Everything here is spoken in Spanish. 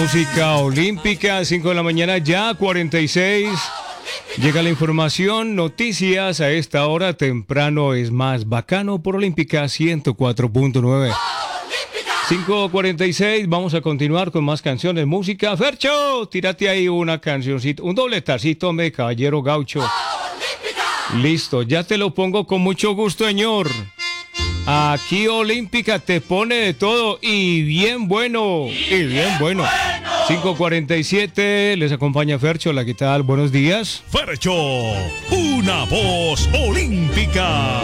música olímpica, 5 de la mañana ya, 46. Llega la información, noticias a esta hora, temprano es más bacano por Olímpica 104.9. 5:46, vamos a continuar con más canciones, música. Fercho, tírate ahí una cancioncita, un dobletacito, hombre, caballero gaucho. Listo, ya te lo pongo con mucho gusto, señor. Aquí Olímpica te pone de todo y bien bueno, 5:47, les acompaña Fercho, ¿qué tal? Buenos días. Fercho, una voz olímpica.